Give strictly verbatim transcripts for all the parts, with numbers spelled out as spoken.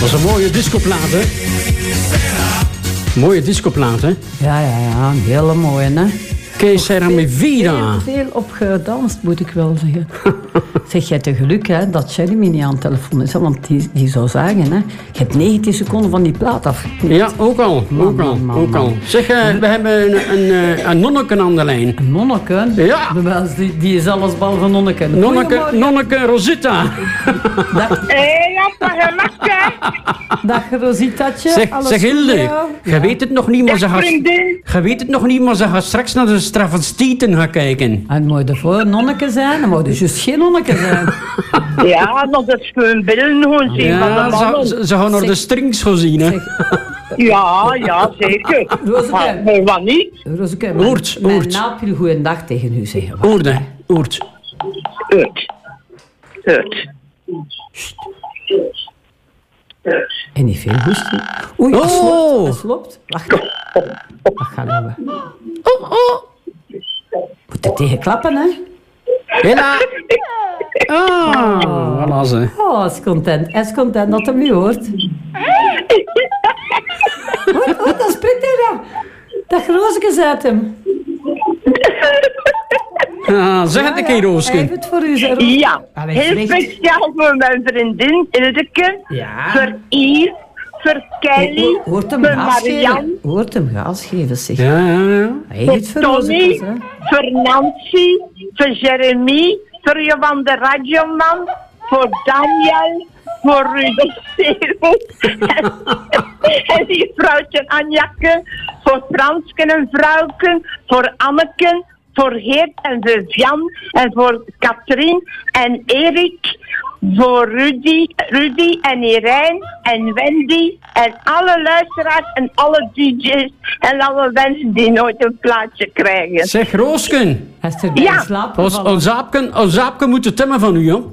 Dat was een mooie discoplaat, hè? Mooie discoplaat, hè? Ja, ja, ja. Een hele mooie, hè? Que sera mi vida. Veel, veel op gedanst, moet ik wel zeggen. Zeg, jij te geluk hè, dat Jeremy niet aan de telefoon is. Hè, want die, die zou zeggen, hè, je hebt negentien seconden van die plaat afgeknipt. Ja, ook al. Man, ook al, man, man, ook man. al. Zeg, uh, we hebben een, een, een nonneke aan de lijn. Een nonneke? Ja. Die, die is alles behalve nonneke. Nonneke, nonneke Rosita. Dag, Hé, ja, gelukkig. dag Rositaatje. Zeg, alles zeg goed Hilde, met jou? je Ja. weet het nog niet, maar ze gaat... Vriendin. Je weet het nog niet, maar ze gaat straks naar de travestieten gaan kijken. En moet je voor nonneke zijn, dan moet je juist geen nonneke zijn. Ja, dat is gewoon billen gewoon zien van Ja, de ze, mannen. ze, ze gaan naar Zeg- de strings gaan zien, hè. Ja, ja, zeker. Roze, Maar, maar wat niet? Roseke, Oort, mijn, mijn oort. naap wil goeiedag tegen u zeggen. Oorde, oort. Uit. Uit. Uit. En niet veel hoesten. Oei, dat Oh. sloopt. Dat sloopt. Wacht. Wacht, gaan we. Oh, oh. Moet er tegen klappen, hè? Hela. Ah, voilà ze. Oh, hij is content. Hij is content dat hij me hoort. Wat, wat, dat spreekt hij dan? Dat Rooseke zet hem. Ah, zeg het een keer, Hij Roosje. heeft het voor u, zeg. Ja, Allee, heel slecht. speciaal voor mijn vriendin Ilke, Ja. voor Yves, voor Kelly, Hoort hem voor gas Marianne, geven. Hoort hem gas geven, zeg. Ja, ja, ja. Hij voor heeft voor Tony, Rooseke, hè. voor Nancy, voor Jeremy, voor Johan de Radioman, voor Daniel, voor Rudy Stero en, en die vrouwtje Anjakke, voor Fransken en Vrouwken, voor Anneken, voor Geert en Vivian en voor Katrien en Erik, voor Rudy, Rudy en Irene en Wendy en alle luisteraars en alle D J's en alle mensen die nooit een plaatje krijgen. Zeg, Roosken. Hij is erbij Ja. in slaap Ons, gevallen. ons aapken, ons aapken moet het temmen van u, joh.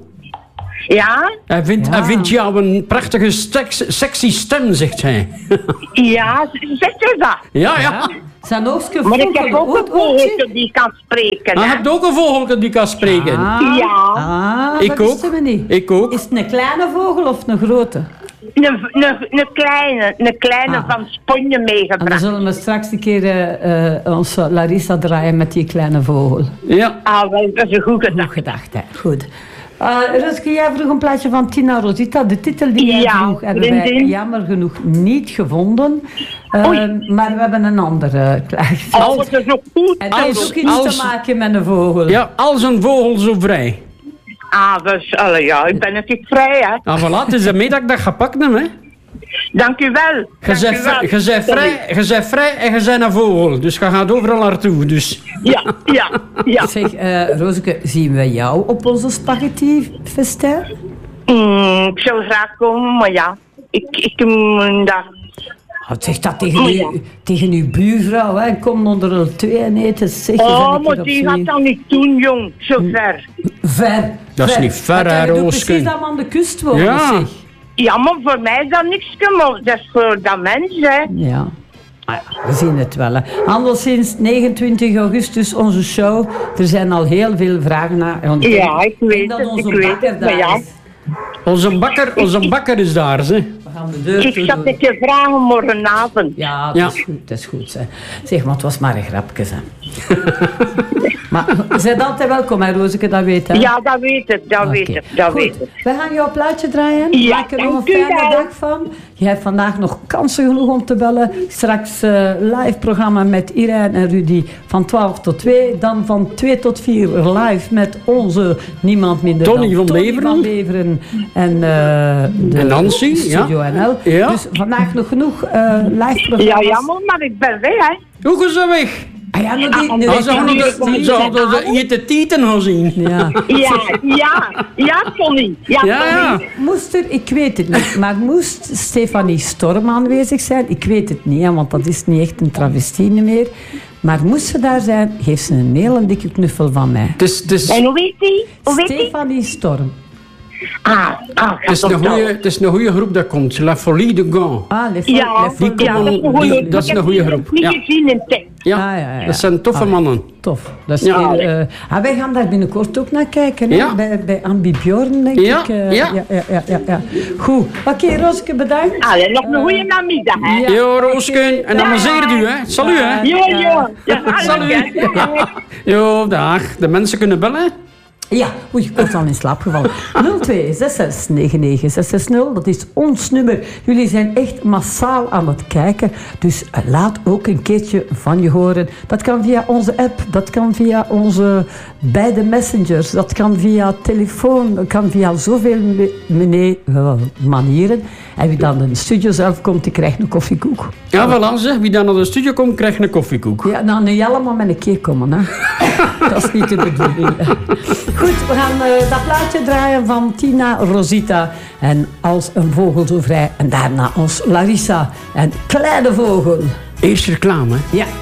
Ja? Hij vindt, Ja. hij vindt jou een prachtige, steks- sexy stem, zegt hij. Ja, zegt u dat? Ja, ja. Ja. Zijn oogstje Maar ik heb ook een oortje. vogeltje die kan spreken. Hij hè? hebt ook een vogeltje die kan spreken. Ah, Ja. ah, Ik dat ook. wisten we niet. Ik ook. Is het een kleine vogel of een grote? Een, een, een kleine, een kleine Ah. van Spanje En dan meegebracht. zullen we straks een keer eh, eh, onze Larissa draaien met die kleine vogel. Ja. Ah, wel, dat is een goede Goed dag. gedacht, hè. Goed. Uh, Ruske, jij vroeg een plaatje van Tina Rosita. De titel die jij Ja, vroeg hebben wij vriendin. jammer genoeg niet gevonden. Uh, Oei. maar we hebben een andere klaargezet. Oh, dat is ook goed. En dat heeft als- ook iets als- te maken met een vogel. Ja, als een vogel zo vrij. Ah, dus, allee, ja, ik ben natuurlijk vrij, hè. Nou, voilà, het is de middag dat je pakt hem, hè. Dank u wel. Je Dank bent u wel. vrij, je bent vrij, je bent vrij en je bent een vogel. Dus je gaat overal naartoe. Dus. Ja, ja, ja. Zeg, uh, Roseke, zien we jou op onze spaghetti-festijn? Mm, ik zou graag komen, maar ja, ik, ik moet daar... Oh, zeg dat tegen, Oh, u, ja. tegen uw buurvrouw, hè. Kom onder een twee en eten. Zeg, je bent Oh, een maar keer die op gaat zee. dat niet doen, jong. Zo ver. Ver. Dat is niet ver, Dat hè, kan je doen Roosken. precies dat we aan de kust wonen, Ja. zeg. Ja, maar voor mij is dat niks, maar dat is voor dat mens, hè. Ja. Ah ja, we zien het wel. Hè. Anders sinds negenentwintig augustus onze show. Er zijn al heel veel vragen naar. Want Ja, ik weet denk dat het, onze ik weet bakker het, daar maar ja. is. Onze bakker, onze bakker is daar, ze. We gaan de deur Ik toe zat doen. een keer vragen morgenavond. Ja, het Ja. is goed, het is goed. Hè. Zeg, maar het was maar een grapje. Hè. Maar je bent altijd welkom, hè, Rooseke, dat weet hè? Ja, dat weet ik, dat Oké. weet ik, dat Goed. weet ik. We gaan jouw plaatje draaien. Ja, Maak er nog dank een u fijne wel. dag van. Je hebt vandaag nog kansen genoeg om te bellen. Straks uh, live programma met Irene en Rudy van twaalf tot twee. Dan van twee tot vier live met onze niemand minder Tony dan van Tony Beveren. van Beveren en, uh, de En Nancy, Studio ja. N L. Ja. Dus vandaag nog genoeg uh, live Ja, programma's. jammer, maar ik ben weg, hè. Hoe is ze weg? Ah ja, nou, die, Ah, nu Ah, weet ze ik hadden niet. de- ze hadden de- je te tieten gaan zien. Ja. Ja, ja, ja, Tony. Ja, Ja, ja. Tony. Moest er, ik weet het niet, maar moest Stefanie Storm aanwezig zijn? Ik weet het niet, hè, want dat is niet echt een travestine meer. Maar moest ze daar zijn, geeft ze een hele dikke knuffel van mij. Het is, het is, En hoe weet die? Hoe weet die? Stefanie Storm. Ah, ah, Het is, een goeie, het is een goede groep dat komt. La Folie de Gand. Ah, les Ja, les die ja, komen- dat is een goeie die- dat is Ik een goeie heb die groep, niet ja. gezien in tekst. Ja, Ah, ja, ja. dat zijn toffe Ah, mannen. Tof. Dat is Ja. heel, eh, ah, wij gaan daar binnenkort ook naar kijken. Hè? Ja. Bij, bij Ambi Bjorn, denk Ja, ik. eh, ja. Ja, ja, ja, ja, ja. Goed. Oké, Roske, bedankt. Allee, nog een goede namiddag, hè. Ja. Jo, Roosken. En amuseer u, hè. Salut, hè. Jo, jo. Ja, Salut. Jo, dag. De mensen kunnen bellen. Ja, oei, ik was al in slaap gevallen. nul twee zes zes negen negen zes zes nul, dat is ons nummer. Jullie zijn echt massaal aan het kijken, dus eh, laat ook een keertje van je horen. Dat kan via onze app, dat kan via onze beide messengers, dat kan via telefoon, dat kan via zoveel me- mene- eh, manieren. En wie dan in de studio zelf komt, die krijgt een koffiekoek. Ja, voilà, zeg. Wie dan naar de studio komt, krijgt een koffiekoek. Ja, nou, niet allemaal met een keer komen, hè. Dat is niet de bedoeling. hè. Goed, we gaan eh, dat plaatje draaien van Tina Rosita. En Als een vogel zo vrij. En daarna ons Larissa en Kleine Vogel. Eerst reclame, hè. Ja.